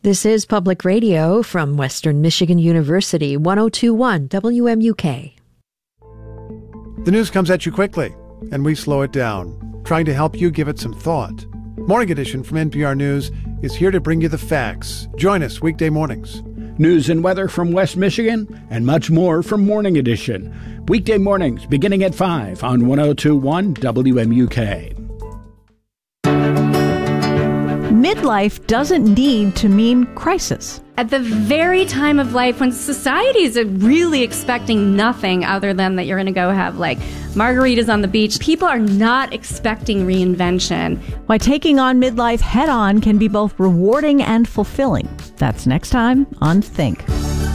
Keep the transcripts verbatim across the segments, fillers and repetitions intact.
This is Public Radio from Western Michigan University, one oh two point one W M U K. The news comes at you quickly, and we slow it down, trying to help you give it some thought. Morning Edition from N P R News is here to bring you the facts. Join us weekday mornings. News and weather from West Michigan, and much more from Morning Edition. Weekday mornings beginning at five on one oh two point one W M U K. Midlife doesn't need to mean crisis. At the very time of life when society is really expecting nothing other than that you're going to go have like margaritas on the beach, people are not expecting reinvention. Why taking on midlife head on can be both rewarding and fulfilling. That's next time on Think.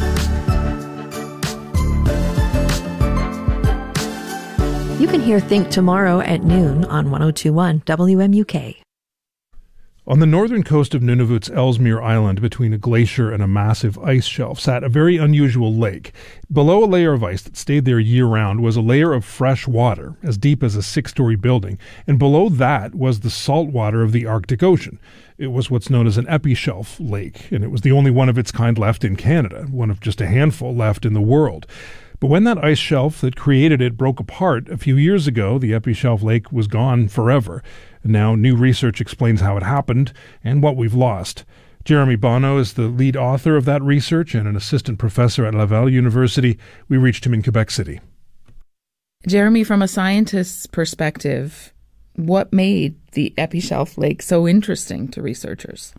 You can hear Think tomorrow at noon on one oh two point one W M U K. On the northern coast of Nunavut's Ellesmere Island, between a glacier and a massive ice shelf, sat a very unusual lake. Below a layer of ice that stayed there year-round was a layer of fresh water, as deep as a six-story building, and below that was the salt water of the Arctic Ocean. It was what's known as an epishelf lake, and it was the only one of its kind left in Canada, one of just a handful left in the world. But when that ice shelf that created it broke apart a few years ago, the epishelf lake was gone forever. And now new research explains how it happened and what we've lost. Jeremy Bonneau is the lead author of that research and an assistant professor at Laval University. We reached him in Quebec City. Jeremy, from a scientist's perspective, what made the epishelf lake so interesting to researchers?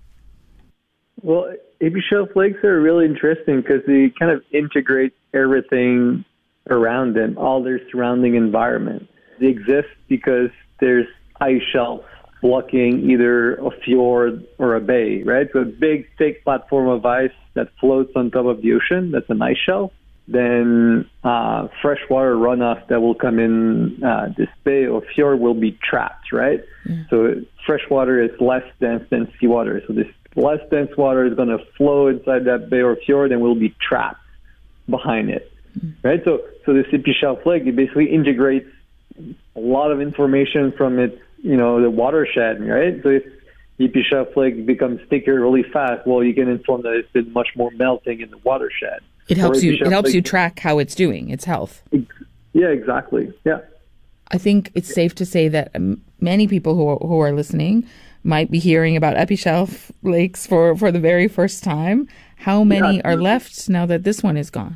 Well, epishelf lakes are really interesting because they kind of integrate everything around them, all their surrounding environment. They exist because there's ice shelves blocking either a fjord or a bay, right? So a big, thick platform of ice that floats on top of the ocean, that's an ice shelf. Then uh, freshwater runoff that will come in uh, this bay or fjord will be trapped, right? Yeah. So freshwater is less dense than seawater. So this less dense water is going to flow inside that bay or fjord and will be trapped behind it, right? So, so this epishelf lake, it basically integrates a lot of information from its, you know, the watershed, right? So if epishelf lake becomes thicker really fast, well, you can inform that it's been much more melting in the watershed. It helps you. It helps you track how it's doing, its health. Yeah, exactly. Yeah. I think it's safe to say that many people who are, who are listening might be hearing about epishelf lakes for, for the very first time. How many yeah. are left now that this one is gone?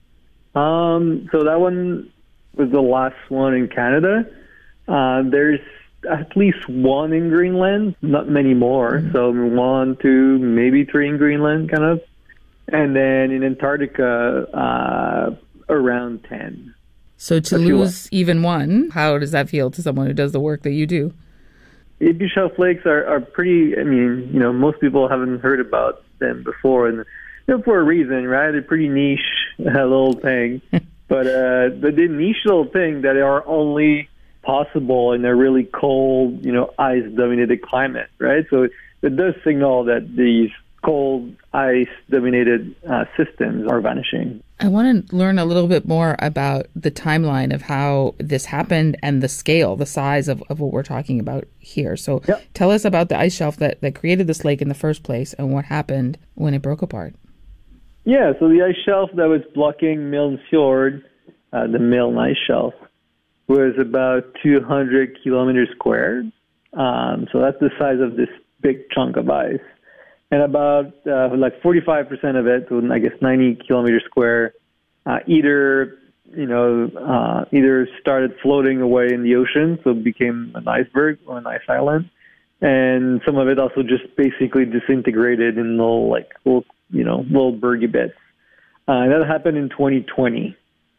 Um, so that one was the last one in Canada. Uh, there's at least one in Greenland, not many more. Mm-hmm. So one, two, maybe three in Greenland, kind of. And then in Antarctica, uh, around ten. So to lose even one, how does that feel to someone who does the work that you do? Epishelf lakes are, are pretty, I mean, you know, most people haven't heard about them before, and you know, for a reason, right? They're pretty niche uh, little thing. but uh, but the niche little thing that are only possible in a really cold, you know, ice-dominated climate, right? So it, it does signal that these cold, ice-dominated uh, systems are vanishing. I want to learn a little bit more about the timeline of how this happened and the scale, the size of, of what we're talking about here. So yep. Tell us about the ice shelf that, that created this lake in the first place and what happened when it broke apart. Yeah, so the ice shelf that was blocking Milne Fjord, uh, the Milne ice shelf, was about two hundred kilometers squared. Um, so that's the size of this big chunk of ice. And about uh, like forty-five percent of it, so I guess ninety kilometers square, uh, either you know uh, either started floating away in the ocean, so it became an iceberg or an ice island, and some of it also just basically disintegrated in little like little you know little bergy bits. Uh, that happened in twenty twenty.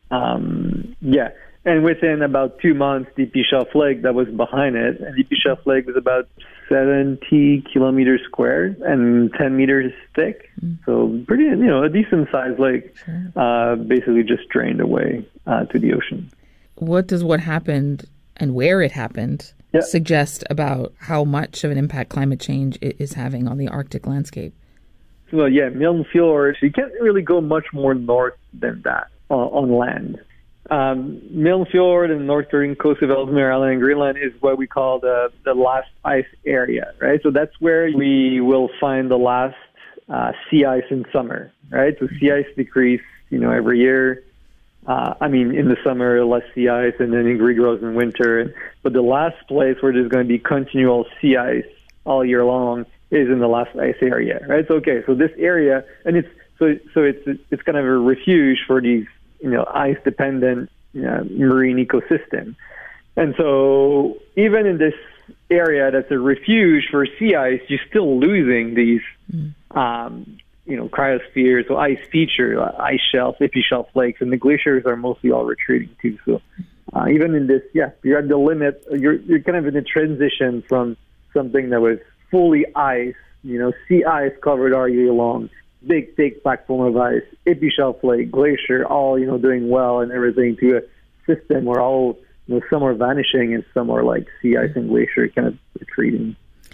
Um, yeah. And within about two months, the epishelf lake that was behind it, and the epishelf lake was about seventy kilometers squared and ten meters thick. Mm. So pretty, you know, a decent-sized lake, sure. uh, basically just drained away uh, to the ocean. What does what happened and where it happened yeah. suggest about how much of an impact climate change is having on the Arctic landscape? Well, yeah, Milne Fjord, you can't really go much more north than that uh, on land. Um, Milne Fjord and the northern coast of Ellesmere Island and Greenland is what we call the, the last ice area, right? So that's where we will find the last uh, sea ice in summer, right? So sea ice decrease, you know, every year. Uh, I mean, in the summer, less sea ice, and then it regrows in winter. But the last place where there's going to be continual sea ice all year long is in the last ice area, right? So, okay, so this area, and it's so so it's it's kind of a refuge for these, you know, ice-dependent you know, marine ecosystem. And so even in this area that's a refuge for sea ice, you're still losing these, mm. um, you know, cryospheres, so ice feature, uh, ice shelves, epishelf lakes, and the glaciers are mostly all retreating too. So uh, even in this, yeah, you're at the limit. You're you're kind of in a transition from something that was fully ice, you know, sea ice covered all year long, big, thick platform of ice, epishelf lake, glacier, all, you know, doing well and everything, to a system where all, you know, some are vanishing and some are like sea ice and glacier kind of retreating.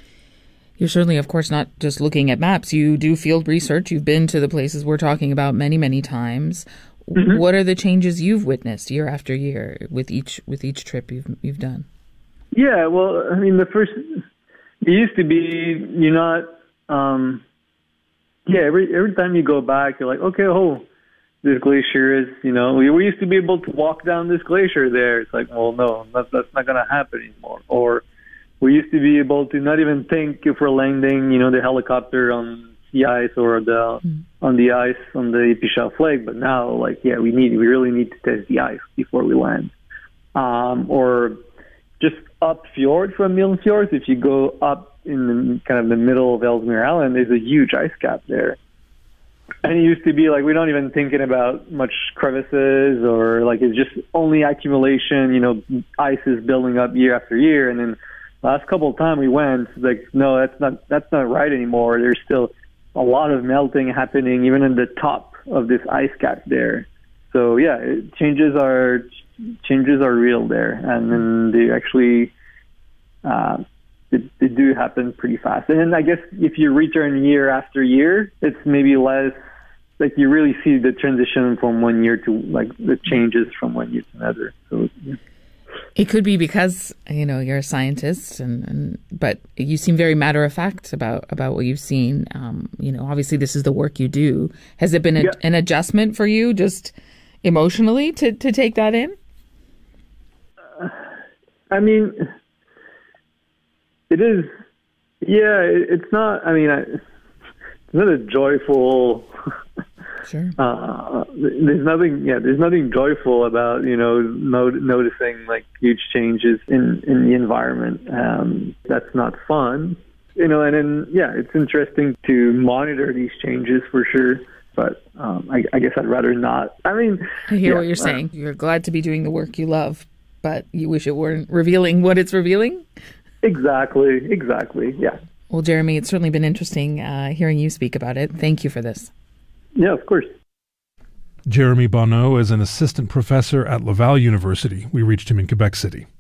You're certainly, of course, not just looking at maps. You do field research. You've been to the places we're talking about many, many times. Mm-hmm. What are the changes you've witnessed year after year with each with each trip you've you've done? Yeah, well, I mean, the first, it used to be you're not, um, yeah, every every time you go back, you're like, okay, oh, this glacier is, you know, we, we used to be able to walk down this glacier there. It's like, well, no, that, that's not going to happen anymore. Or we used to be able to not even think if we're landing, you know, the helicopter on sea ice or the mm. on the ice on the epishelf lake. But now, like, yeah, we need we really need to test the ice before we land. Um, or just up fjord from Milne Fjords, if you go up in the, kind of the middle of Ellesmere Island, there's a huge ice cap there. And it used to be like we're not even thinking about much crevices or like it's just only accumulation, you know, ice is building up year after year. And then last couple of times we went, like, no, that's not that's not right anymore. There's still a lot of melting happening even in the top of this ice cap there. So yeah, it, changes are changes are real there, and then they actually uh, they, they do happen pretty fast. And then I guess if you return year after year, it's maybe less. Like you really see the transition from one year to like the changes from one year to another. So. Yeah. It could be because, you know, you're a scientist, and, and but you seem very matter of fact about, about what you've seen. Um, you know, obviously this is the work you do. Has it been a, yeah. an adjustment for you just emotionally to, to take that in? Uh, I mean, it is, yeah, it, it's not, I mean, I, it's not a joyful... Sure. Uh, there's nothing, yeah, there's nothing joyful about, you know, not, noticing like huge changes in, in the environment. Um, that's not fun, you know, and then, yeah, it's interesting to monitor these changes for sure. But um, I, I guess I'd rather not. I mean, I hear yeah, what you're saying. You're glad to be doing the work you love, but you wish it weren't revealing what it's revealing. Exactly. Exactly. Yeah. Well, Jeremy, it's certainly been interesting uh, hearing you speak about it. Thank you for this. Yeah, of course. Jeremy Bonneau is an assistant professor at Laval University. We reached him in Quebec City.